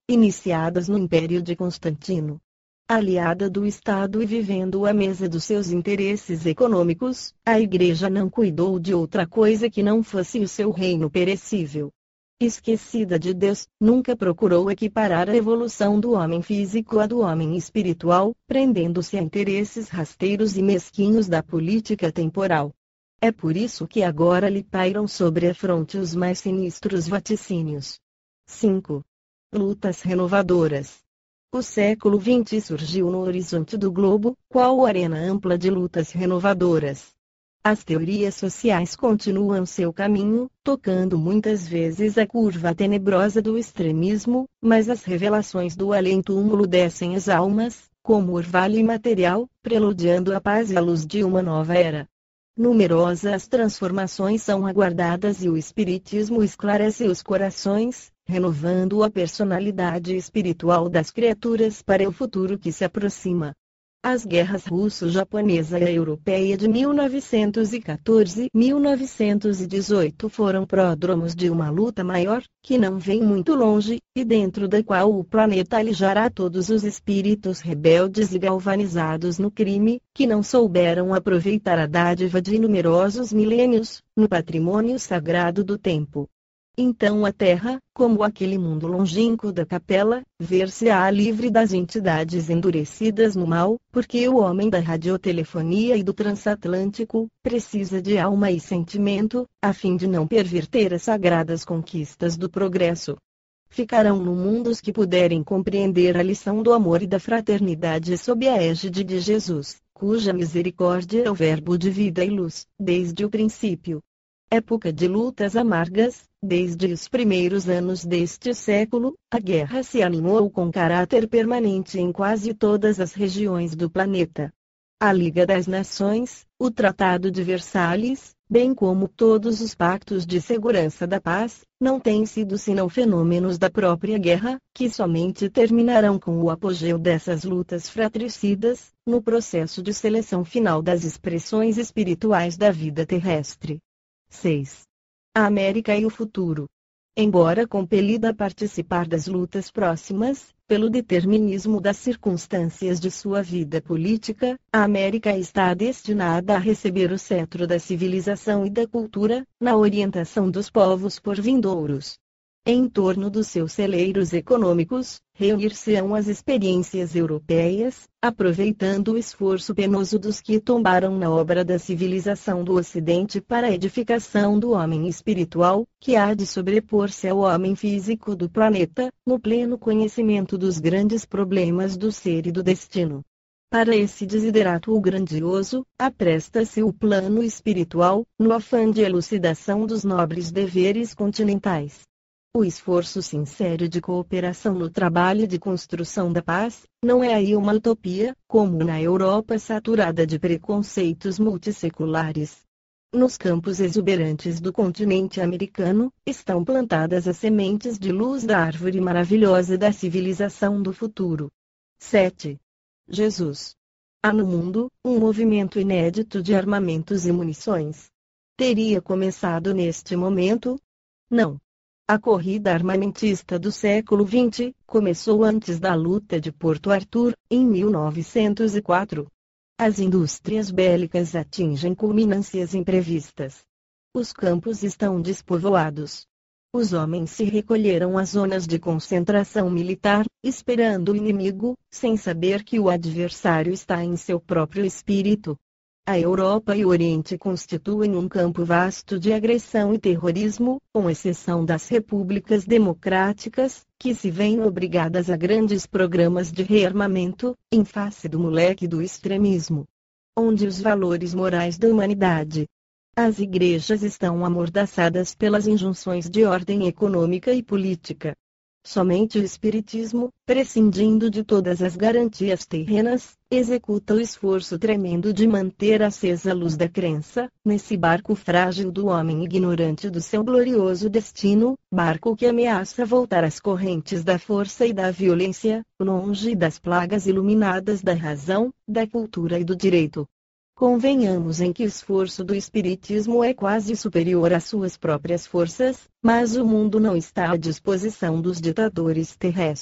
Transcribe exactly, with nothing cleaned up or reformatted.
iniciadas no Império de Constantino. Aliada do Estado e vivendo à mesa dos seus interesses econômicos, a Igreja não cuidou de outra coisa que não fosse o seu reino perecível. Esquecida de Deus, nunca procurou equiparar a evolução do homem físico à do homem espiritual, prendendo-se a interesses rasteiros e mesquinhos da política temporal. É por isso que agora lhe pairam sobre a fronte os mais sinistros vaticínios. cinco. Lutas renovadoras. O século vinte surgiu no horizonte do globo, qual arena ampla de lutas renovadoras. As teorias sociais continuam seu caminho, tocando muitas vezes a curva tenebrosa do extremismo, mas as revelações do além-túmulo descem às almas, como orvalho imaterial, preludiando a paz e a luz de uma nova era. Numerosas transformações são aguardadas e o Espiritismo esclarece os corações, renovando a personalidade espiritual das criaturas para o futuro que se aproxima. As guerras russo-japonesa e europeia de mil novecentos e quatorze e mil novecentos e dezoito foram pródromos de uma luta maior, que não vem muito longe, e dentro da qual o planeta alijará todos os espíritos rebeldes e galvanizados no crime, que não souberam aproveitar a dádiva de numerosos milênios, no patrimônio sagrado do tempo. Então a Terra, como aquele mundo longínquo da capela, ver-se-á livre das entidades endurecidas no mal, porque o homem da radiotelefonia e do transatlântico, precisa de alma e sentimento, a fim de não perverter as sagradas conquistas do progresso. Ficarão no mundo os que puderem compreender a lição do amor e da fraternidade sob a égide de Jesus, cuja misericórdia é o verbo de vida e luz, desde o princípio. Época de lutas amargas, desde os primeiros anos deste século, a guerra se animou com caráter permanente em quase todas as regiões do planeta. A Liga das Nações, o Tratado de Versalhes, bem como todos os pactos de segurança da paz, não têm sido senão fenômenos da própria guerra, que somente terminarão com o apogeu dessas lutas fratricidas, no processo de seleção final das expressões espirituais da vida terrestre. seis. A América e o futuro. Embora compelida a participar das lutas próximas, pelo determinismo das circunstâncias de sua vida política, a América está destinada a receber o cetro da civilização e da cultura, na orientação dos povos por vindouros. Em torno dos seus celeiros econômicos, reunir-se-ão as experiências europeias, aproveitando o esforço penoso dos que tombaram na obra da civilização do Ocidente para a edificação do homem espiritual, que há de sobrepor-se ao homem físico do planeta, no pleno conhecimento dos grandes problemas do ser e do destino. Para esse desiderato grandioso, apresta-se o plano espiritual, no afã de elucidação dos nobres deveres continentais. O esforço sincero de cooperação no trabalho de construção da paz, não é aí uma utopia, como na Europa saturada de preconceitos multisseculares. Nos campos exuberantes do continente americano, estão plantadas as sementes de luz da árvore maravilhosa da civilização do futuro. sete. Jesus. Há no mundo, um movimento inédito de armamentos e munições. Teria começado neste momento? Não. A corrida armamentista do século vinte começou antes da luta de Porto Arthur, em mil novecentos e quatro. As indústrias bélicas atingem culminâncias imprevistas. Os campos estão despovoados. Os homens se recolheram às zonas de concentração militar, esperando o inimigo, sem saber que o adversário está em seu próprio espírito. A Europa e o Oriente constituem um campo vasto de agressão e terrorismo, com exceção das repúblicas democráticas, que se veem obrigadas a grandes programas de rearmamento, em face do moleque do extremismo. Onde os valores morais da humanidade. As igrejas estão amordaçadas pelas injunções de ordem econômica e política. Somente o Espiritismo, prescindindo de todas as garantias terrenas, executa o esforço tremendo de manter acesa a luz da crença, nesse barco frágil do homem ignorante do seu glorioso destino, barco que ameaça voltar às correntes da força e da violência, longe das plagas iluminadas da razão, da cultura e do direito. Convenhamos em que o esforço do Espiritismo é quase superior às suas próprias forças, mas o mundo não está à disposição dos ditadores terrestres.